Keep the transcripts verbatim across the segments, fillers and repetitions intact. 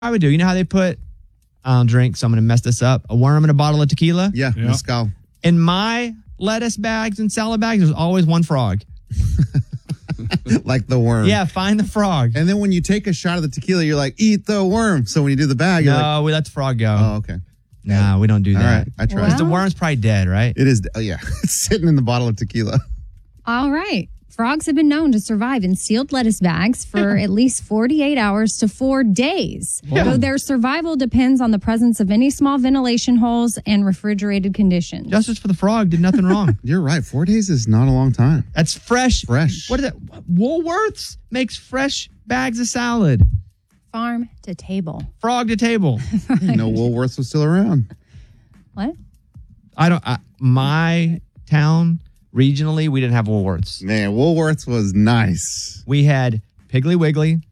I would do. You know how they put, I don't drink, so I'm going to mess this up, a worm in a bottle of tequila? Yeah, Yeah. mezcal. In my lettuce bags and salad bags, there's always one frog. Like the worm. Yeah, find the frog. And then when you take a shot of the tequila, you're like, eat the worm. So when you do the bag, you're like, No, we let the frog go. oh, okay. Nah, we don't do All that. right. I tried. Because the worm's probably dead, right? It is, oh, yeah. It's sitting in the bottle of tequila. All right. Frogs have been known to survive in sealed lettuce bags for at least forty-eight hours to four days. Though their survival depends on the presence of any small ventilation holes and refrigerated conditions. Justice for the frog did nothing wrong. You're right. Four days is not a long time. That's fresh. Fresh. What is that? Woolworths makes fresh bags of salad. Farm to table. Frog to table. No Woolworths was still around. What? I don't, I, my town, regionally, we didn't have Woolworths. Man, Woolworths was nice. We had Piggly Wiggly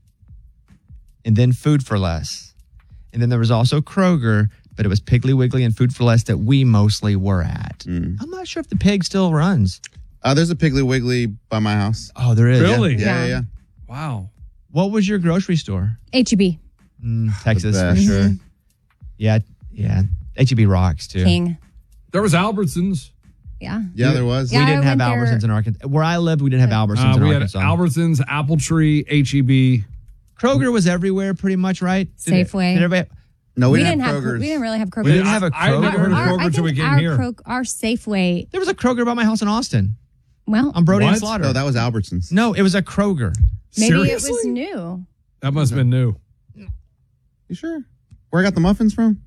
and then Food for Less. And then there was also Kroger, but it was Piggly Wiggly and Food for Less that we mostly were at. Mm. I'm not sure if the pig still runs. Uh, there's a Piggly Wiggly by my house. Oh, there is. Really? Yeah, yeah, Yeah. yeah. Wow. What was your grocery store? H E B. Mm, Texas, for best. sure. Yeah, yeah. H E B rocks, too. King. There was Albertsons. Yeah. Yeah, there was. Yeah. We I didn't have went there- Albertsons in Arkansas. Where I lived, we didn't have Albertsons Uh, in we had Arkansas. Albertsons, Apple Tree, H E B. Kroger was everywhere pretty much, right? Did it- Safeway. Did everybody, No, we, We didn't, didn't have. Kroger's. We didn't really have Kroger. We didn't have a I, I had never heard of Kroger. Our- Kroger I until we think came our, here. Krog- our Safeway. there was a Kroger by my house in Austin Well, on Brody and What? Slaughter. No, that was Albertsons. No, it was a Kroger. maybe Seriously? it was new. That must have been new. You sure? Where I got the muffins from?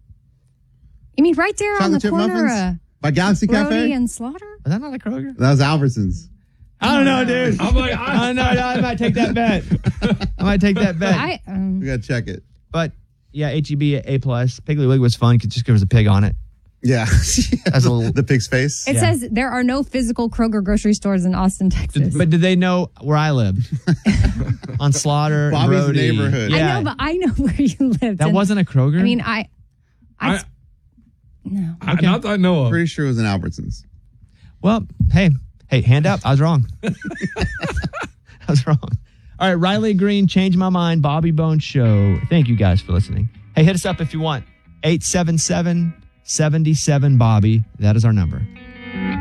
You mean right there on the Chocolate chip corner muffins? of By Galaxy Brody Cafe? and Slaughter? Was that not a Kroger? That was Albertsons. I don't know, dude. I'm like, I I, don't know. I might take that bet. I might take that bet. I um, We got to check it. But yeah, H E B A plus. Piggly Wiggly was fun 'cause- just because there was a pig on it. Yeah. That's a little- the pig's face. It Yeah. says there are no physical Kroger grocery stores in Austin, Texas. But did they know where I lived? On Slaughter, and Bobby's Brody. neighborhood. Yeah. I know, but I know where you lived. that and- wasn't a Kroger. I mean, I, I, I, no. I not that I know of. Pretty sure it was in Albertsons. well, hey, hey, hand up. I was wrong. I was wrong. All right, Riley Green, Change My Mind, Bobby Bones Show. Thank you guys for listening. Hey, hit us up if you want. eight seven seven, seven seven, Bobby. That is our number.